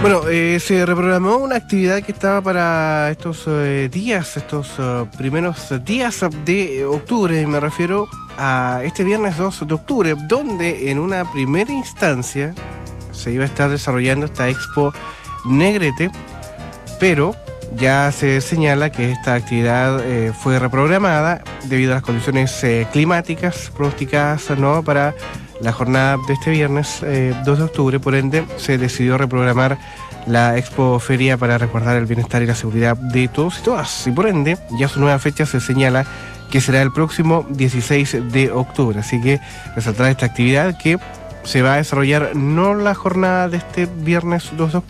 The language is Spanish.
Bueno, se reprogramó una actividad que estaba para estos primeros días de octubre. Me refiero a este viernes 2 de octubre, donde en una primera instancia se iba a estar desarrollando esta Expo Negrete, pero ya se señala que esta actividad fue reprogramada debido a las condiciones climáticas pronosticadas, ¿no?, para la jornada de este viernes 2 de octubre. Por ende, se decidió reprogramar la Expo Feria para resguardar el bienestar y la seguridad de todos y todas. Y por ende, ya su nueva fecha se señala que será el próximo 16 de octubre. Así que resaltar esta actividad que se va a desarrollar no la jornada de este viernes 2 de octubre,